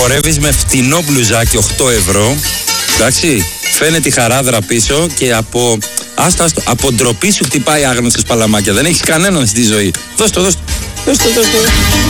Χορεύεις με φτηνό μπλουζάκι 8 ευρώ. Εντάξει, φαίνεται η χαράδρα πίσω και από ντροπή σου χτυπάει άγνωστος παλαμάκια. Δεν έχεις κανέναν στη ζωή. Δώσ' το.